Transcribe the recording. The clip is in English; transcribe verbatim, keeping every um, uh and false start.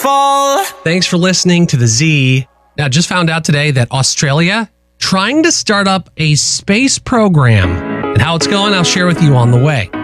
fall. Thanks for listening to The Z. Now, just found out today that Australia trying to start up a space program, and how it's going, I'll share with you on the way.